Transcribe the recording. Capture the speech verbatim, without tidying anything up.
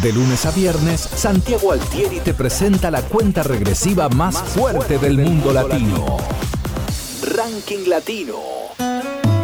De lunes a viernes, Santiago Altieri te presenta la cuenta regresiva más fuerte del mundo latino. Ranking Latino.